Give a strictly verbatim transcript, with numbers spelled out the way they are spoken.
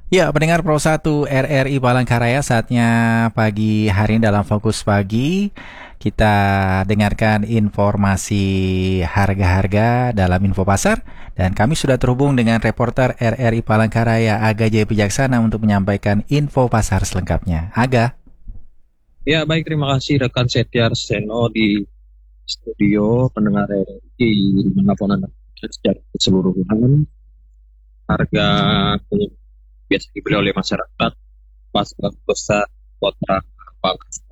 Ya, pendengar Pro satu R R I Palangkaraya, saatnya pagi hari ini dalam Fokus Pagi kita dengarkan informasi harga-harga dalam info pasar, dan kami sudah terhubung dengan reporter R R I Palangkaraya Aga Jaya Pijaksana untuk menyampaikan info pasar selengkapnya. Aga. Ya, baik, terima kasih rekan Setiar Seno di studio pendengar R R I dimanapun Anda berada di seluruh dunia. Harga yang biasa dibeli oleh masyarakat pasar besar kota Palangkaraya